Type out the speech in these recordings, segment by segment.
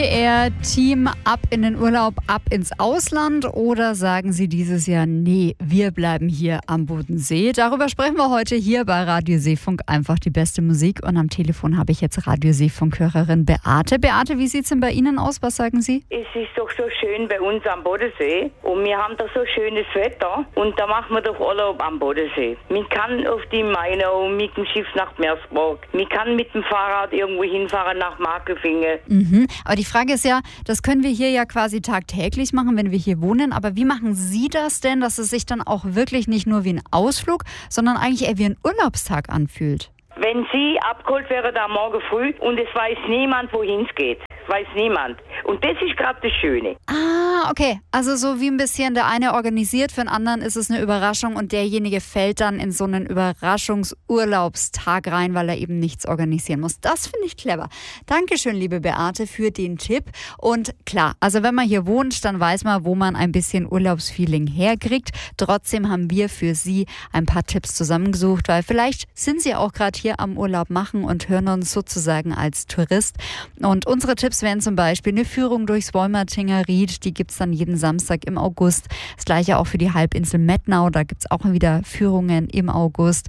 Eher Team ab in den Urlaub, ab ins Ausland oder sagen Sie dieses Jahr, nee, wir bleiben hier am Bodensee? Darüber sprechen wir heute hier bei Radio Seefunk, einfach die beste Musik. Und am Telefon habe ich jetzt Radio Seefunk-Hörerin Beate. Beate, wie sieht es denn bei Ihnen aus? Was sagen Sie? Es ist doch so schön bei uns am Bodensee und wir haben doch so schönes Wetter und da machen wir doch Urlaub am Bodensee. Man kann auf die Mainau mit dem Schiff nach Meersburg, man kann mit dem Fahrrad irgendwo hinfahren nach Markefingen. Aber die Frage ist ja, das können wir hier ja quasi tagtäglich machen, wenn wir hier wohnen. Aber wie machen Sie das denn, dass es sich dann auch wirklich nicht nur wie ein Ausflug, sondern eigentlich eher wie ein Urlaubstag anfühlt? Wenn Sie abgeholt wäre da morgen früh und es weiß niemand, wohin es geht. Weiß niemand. Und das ist gerade das Schöne. Ah, okay. Also so wie ein bisschen der eine organisiert, für den anderen ist es eine Überraschung und derjenige fällt dann in so einen Überraschungsurlaubstag rein, weil er eben nichts organisieren muss. Das finde ich clever. Dankeschön, liebe Beate, für den Tipp. Und klar, also wenn man hier wohnt, dann weiß man, wo man ein bisschen Urlaubsfeeling herkriegt. Trotzdem haben wir für Sie ein paar Tipps zusammengesucht, weil vielleicht sind Sie auch gerade hier am Urlaub machen und hören uns sozusagen als Tourist. Und unsere Tipps wären zum Beispiel eine Führung durchs Wolmertinger Ried, die gibt es dann jeden Samstag im August. Das gleiche auch für die Halbinsel Mettnau, da gibt es auch wieder Führungen im August.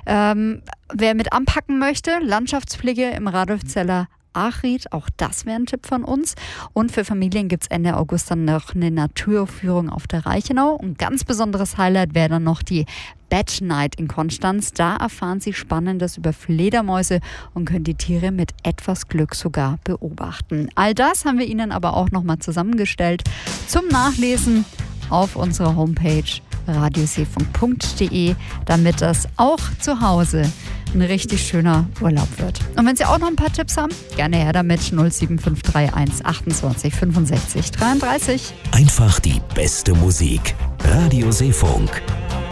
Wer mit anpacken möchte, Landschaftspflege im Radolfzeller Achried, auch das wäre ein Tipp von uns. Und für Familien gibt es Ende August dann noch eine Naturführung auf der Reichenau. Ein ganz besonderes Highlight wäre dann noch die Bat Night in Konstanz. Da erfahren Sie Spannendes über Fledermäuse und können die Tiere mit etwas Glück sogar beobachten. All das haben wir Ihnen aber auch nochmal zusammengestellt zum Nachlesen auf unserer Homepage radioseefunk.de, damit das auch zu Hause ein richtig schöner Urlaub wird. Und wenn Sie auch noch ein paar Tipps haben, gerne her damit. 07531 28 65 33. Einfach die beste Musik. Radio Seefunk.